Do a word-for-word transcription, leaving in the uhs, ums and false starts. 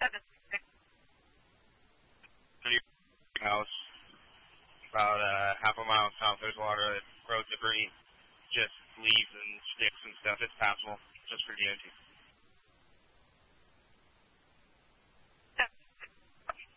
House, about uh, half a mile south, there's a lot of road debris, just leaves and sticks and stuff. It's passable, just for D O T.